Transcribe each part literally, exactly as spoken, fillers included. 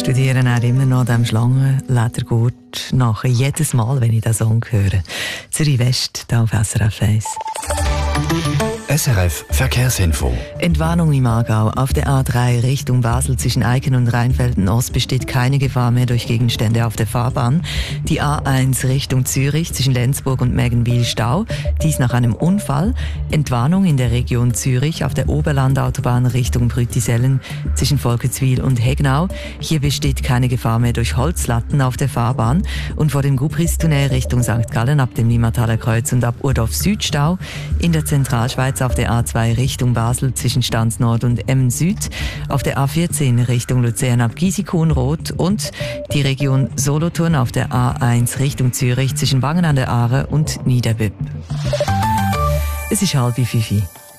studiere auch immer noch dem Schlangenledergurt nach. Jedes Mal, wenn ich diesen Song höre. Zürich West, hier auf S R F eins. S R F Verkehrsinfo. Entwarnung im Aargau. Auf der A drei Richtung Basel zwischen Eiken und Rheinfelden-Ost besteht keine Gefahr mehr durch Gegenstände auf der Fahrbahn. Die A eins Richtung Zürich zwischen Lenzburg und Mägenwil Stau. Dies nach einem Unfall. Entwarnung in der Region Zürich auf der Oberlandautobahn Richtung Brüttisellen zwischen Volketswil und Hegnau. Hier besteht keine Gefahr mehr durch Holzlatten auf der Fahrbahn. Und vor dem Gubristunnel Richtung Sankt Gallen ab dem Limataler Kreuz und ab Urdorf Süd Stau. In der Zentralschweiz auf der A zwei Richtung Basel zwischen Stanz Nord und Emmen Süd, auf der A vierzehn Richtung Luzern ab Giesikow-Rot und die Region Solothurn auf der A eins Richtung Zürich zwischen Wangen an der Aare und Niederbüpp. Es ist halb fünf.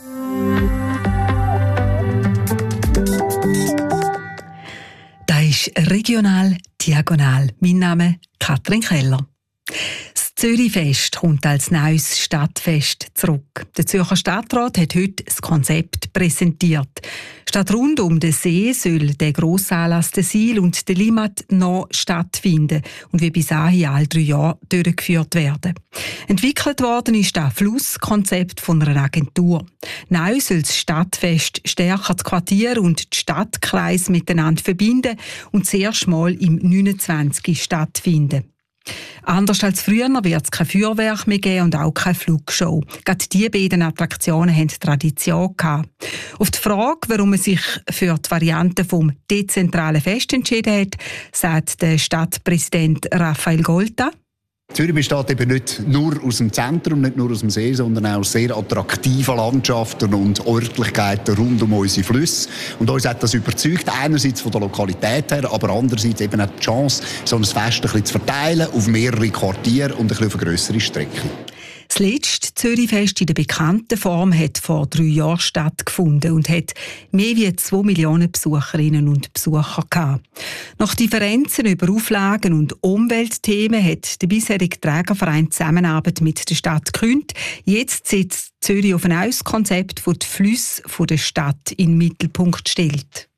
Da ist regional diagonal. Mein Name Katrin Keller. Das Zürichfest kommt als neues Stadtfest zurück. Der Zürcher Stadtrat hat heute das Konzept präsentiert. Statt rund um den See soll der Grossanlass der Sil und der Limmat noch stattfinden und wie bis dahin alle drei Jahre durchgeführt werden. Entwickelt worden ist das Flusskonzept von einer Agentur. Neu soll das Stadtfest stärker die Quartiere und die Stadtkreise miteinander verbinden und zuerst mal im neunundzwanzig stattfinden. Anders als früher wird es kein Feuerwerk mehr geben und auch keine Flugshow. Gerade diese beiden Attraktionen haben Tradition gehabt. Auf die Frage, warum man sich für die Variante vom dezentralen Fest entschieden hat, sagt der Stadtpräsident Raphael Golta. Zürich besteht eben nicht nur aus dem Zentrum, nicht nur aus dem See, sondern auch aus sehr attraktiven Landschaften und Örtlichkeiten rund um unsere Flüsse. Und uns hat das überzeugt, einerseits von der Lokalität her, aber andererseits eben auch die Chance, so ein Fest ein bisschen zu verteilen auf mehrere Quartiere und ein bisschen auf eine grössere Strecke. Das letzte Zürichfest in der bekannten Form hat vor drei Jahren stattgefunden und hat mehr als zwei Millionen Besucherinnen und Besucher gehabt. Nach Differenzen über Auflagen und Umweltthemen hat der bisherige Trägerverein Zusammenarbeit mit der Stadt gekündigt. Jetzt setzt Zürich auf ein neues Konzept, das die Flüsse der Stadt in den Mittelpunkt stellt.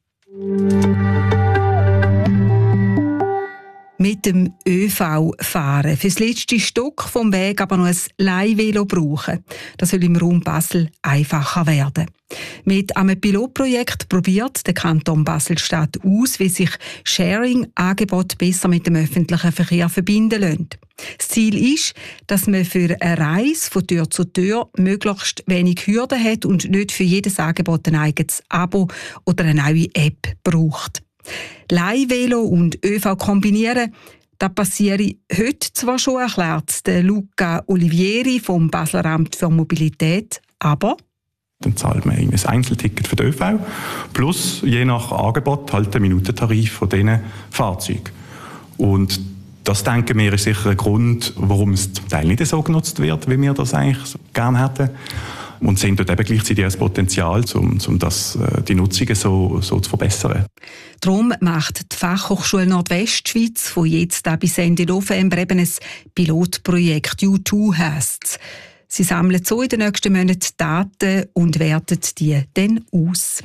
Mit dem ÖV fahren. Für das letzte Stück vom Weg aber noch ein Leihvelo brauchen. Das soll im Raum Basel einfacher werden. Mit einem Pilotprojekt probiert der Kanton Basel-Stadt aus, wie sich Sharing-Angebote besser mit dem öffentlichen Verkehr verbinden lassen. Das Ziel ist, dass man für eine Reise von Tür zu Tür möglichst wenig Hürden hat und nicht für jedes Angebot ein eigenes Abo oder eine neue App braucht. Leihvelo und ÖV kombinieren, das passiere heute zwar schon, erklärt der Luca Olivieri vom Basler Amt für Mobilität, aber dann zahlt man ein Einzelticket für den ÖV plus je nach Angebot halt den Minutentarif von diesen Fahrzeugen. Und das, denken wir, ist sicher ein Grund, warum es zum Teil nicht so genutzt wird, wie wir das eigentlich gerne hätten. Und sehen dort eben gleichzeitig das Potenzial, um, um das, die Nutzungen so, so zu verbessern. Darum macht die Fachhochschule Nordwestschweiz von jetzt an bis Ende November eben ein Pilotprojekt U zwei heisst es. Sie sammeln so in den nächsten Monaten Daten und werten die dann aus.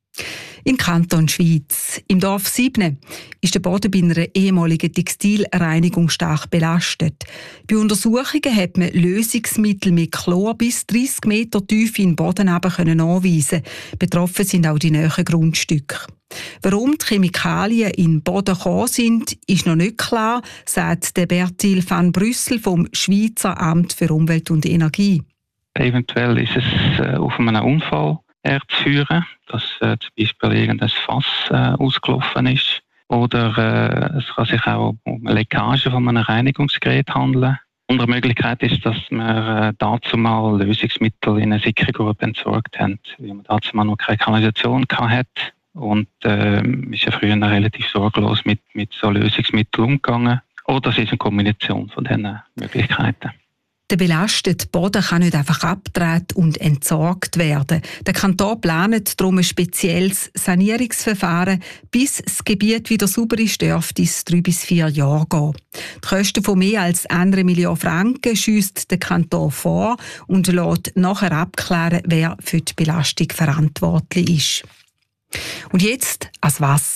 Im Kanton Schwyz, im Dorf Siebne, ist der Boden bei einer ehemaligen Textilreinigung stark belastet. Bei Untersuchungen hat man Lösungsmittel mit Chlor bis dreißig Meter tief in den Boden anweisen. Betroffen sind auch die nahen Grundstücke. Warum die Chemikalien in den Boden gekommen sind, ist noch nicht klar, sagt der Bertil van Brüssel vom Schweizer Amt für Umwelt und Energie. Eventuell ist es äh, auf einem Unfall herzuführen, dass äh, zum Beispiel irgendein Fass äh, ausgelaufen ist. Oder äh, es kann sich auch um eine Leckage von einem Reinigungsgerät handeln. Andere Möglichkeit ist, dass wir äh, dazu mal Lösungsmittel in eine Sicherungsgruppe entsorgt haben, weil man dazu mal noch keine Kanalisation hatte. Und äh, ist ja früher relativ sorglos mit, mit so Lösungsmitteln umgegangen. Oder es ist eine Kombination von diesen Möglichkeiten. Der belastete Boden kann nicht einfach abgetragen und entsorgt werden. Der Kanton plant darum ein spezielles Sanierungsverfahren. Bis das Gebiet wieder sauber ist, dürfte es drei bis vier Jahre gehen. Die Kosten von mehr als einer Million Franken schiesst der Kanton vor und lässt nachher abklären, wer für die Belastung verantwortlich ist. Und jetzt ans Wasser.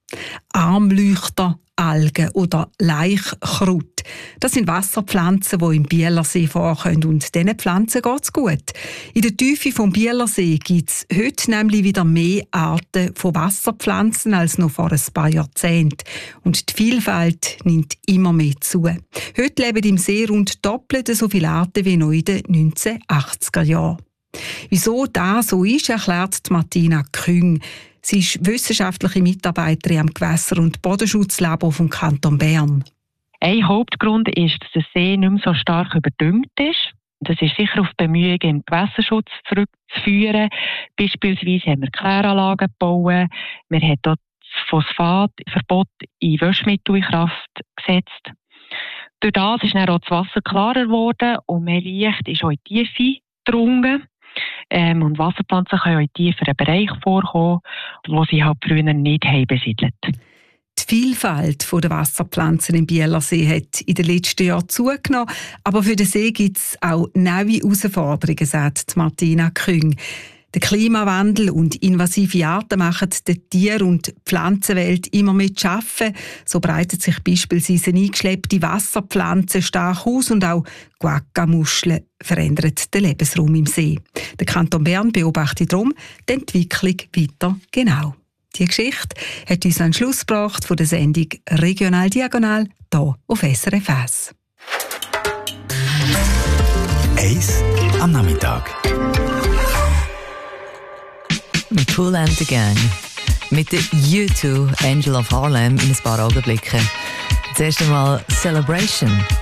Armleuchter, Algen oder Laichkraut. Das sind Wasserpflanzen, die im Bielersee vorkommen, und diesen Pflanzen geht es gut. In der Tiefe vom Bielersee gibt es heute nämlich wieder mehr Arten von Wasserpflanzen als noch vor ein paar Jahrzehnten. Und die Vielfalt nimmt immer mehr zu. Heute leben im See rund doppelt so viele Arten wie noch in den neunzehnhundertachtziger Jahren. Wieso das so ist, erklärt Martina Küng. Sie ist wissenschaftliche Mitarbeiterin am Gewässer- und Bodenschutzlabor vom Kanton Bern. Ein Hauptgrund ist, dass der See nicht mehr so stark überdüngt ist. Das ist sicher auf Bemühungen im Gewässerschutz zurückzuführen. Beispielsweise haben wir Kläranlagen gebaut. Wir haben dort das Phosphatverbot in Waschmittel in Kraft gesetzt. Durch das ist dann auch das Wasser klarer geworden und mehr Licht ist auch in die Tiefe gedrungen. Ähm, und Wasserpflanzen können auch in tieferen Bereichen vorkommen, wo sie halt früher nicht haben besiedelt. Die Vielfalt der Wasserpflanzen im Bielersee hat in den letzten Jahren zugenommen. Aber für den See gibt es auch neue Herausforderungen, sagt Martina Küng. Der Klimawandel und invasive Arten machen der Tier- und Pflanzenwelt immer mehr zu schaffen. So breitet sich beispielsweise eingeschleppte Wasserpflanzen stark aus und auch Guacca-Muscheln verändern den Lebensraum im See. Der Kanton Bern beobachtet darum die Entwicklung weiter genau. Die Geschichte hat uns an den Schluss gebracht von der Sendung «Regional Diagonal» hier auf S R F eins. Eis am Nachmittag. Cool and the Gang. Mit der U zwei Angel of Harlem in ein paar Augenblicken. Zuerst einmal Celebration.